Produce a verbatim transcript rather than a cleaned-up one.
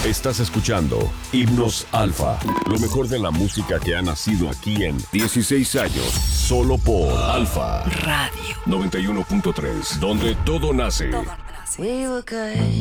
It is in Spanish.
Estás escuchando Himnos Alfa, lo mejor de la música que ha nacido aquí en dieciséis años, solo por Alfa Radio noventa y uno punto tres, donde todo nace. We were good.